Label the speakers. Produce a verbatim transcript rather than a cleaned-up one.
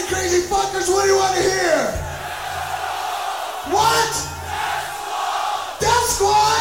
Speaker 1: right, crazy fuckers, what do you want to hear? What? Death Squad!